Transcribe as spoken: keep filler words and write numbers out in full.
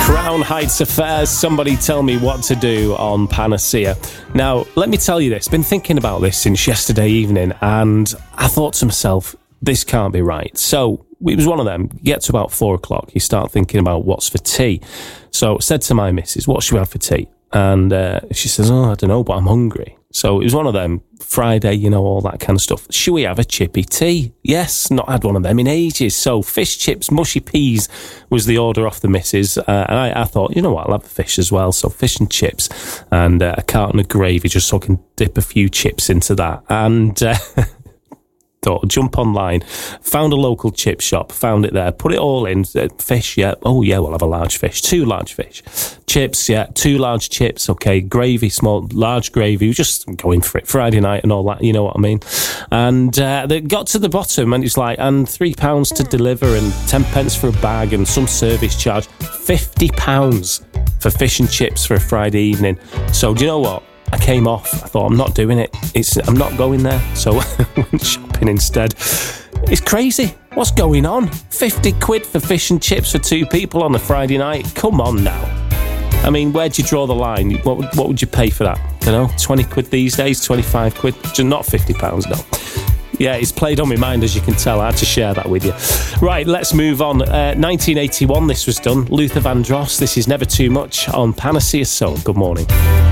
Crown Heights Affairs, somebody tell me what to do on Panacea. Now, let me tell you this, been thinking about this since yesterday evening, and I thought to myself, this can't be right. So, it was one of them, you get to about four o'clock, you start thinking about what's for tea. So, I said to my missus, what should we have for tea? And uh, she says, oh, I don't know, but I'm hungry. So it was one of them, Friday, you know, all that kind of stuff. Should we have a chippy tea? Yes, not had one of them in ages. So fish chips, mushy peas was the order off the missus. Uh, and I, I thought, you know what, I'll have fish as well. So fish and chips and uh, a carton of gravy just so I can dip a few chips into that. And... Uh, thought, jump online, found a local chip shop, found it there, put it all in, uh, fish, yeah, oh yeah, we'll have a large fish, two large fish, chips, yeah, two large chips, okay, gravy, small, large gravy, just going for it, Friday night and all that, you know what I mean, and uh, they got to the bottom and it's like, and three pounds to deliver and ten pence for a bag and some service charge, fifty pounds for fish and chips for a Friday evening. So do you know what? I came off. I thought, I'm not doing it. It's I'm not going there. So I went shopping instead. It's crazy. What's going on? fifty quid for fish and chips for two people on a Friday night? Come on now. I mean, where'd you draw the line? What would, what would you pay for that? I don't know, twenty quid these days, twenty-five quid? Not fifty pounds, no. Yeah, it's played on my mind, as you can tell. I had to share that with you. Right, let's move on. Uh, nineteen eighty-one, this was done. Luther Vandross. This is Never Too Much on Panacea Soul. Good morning.